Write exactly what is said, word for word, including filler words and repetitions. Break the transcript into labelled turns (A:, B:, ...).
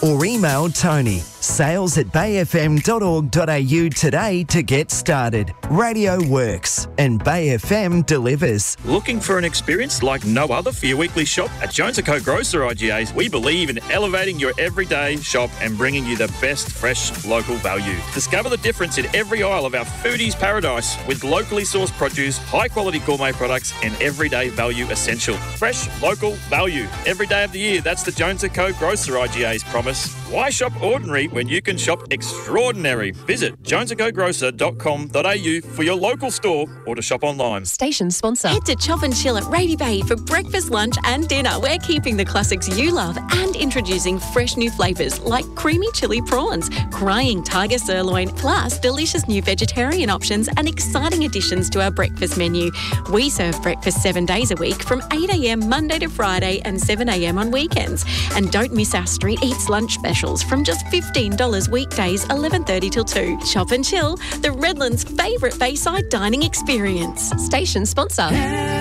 A: or email Tony, sales at bay f m dot org dot a u today to get started. Radio works and Bay F M delivers.
B: Looking for an experience like no other for your weekly shop? At Jones and Co Grocer I G As, we believe in elevating your everyday shop and bringing you the best fresh local value. Discover the difference in every aisle of our foodies paradise with locally sourced produce, high quality gourmet products and everyday value essential. Fresh, local, value. Every day of the year, that's the Jones and Co Grocer I G A's promise. Why shop ordinary when you can shop extraordinary? Visit jones and co grocer dot com dot a u for your local store or to shop online.
C: Station sponsor.
D: Head to Chop and Chill at Rady Bay for breakfast, lunch and dinner. We're keeping the classics you love and introducing fresh new flavours like creamy chili prawns, crying tiger sirloin, plus delicious new vegetarian options and exciting additions to our breakfast menu. We serve breakfast seven days a week from eight a m Monday to Friday and seven a m on weekends. And don't miss our Street Eats lunch specials from just fifteen dollars weekdays, eleven thirty till two. Chop and Chill, the Redlands' favourite Bayside dining experience.
C: Station sponsor.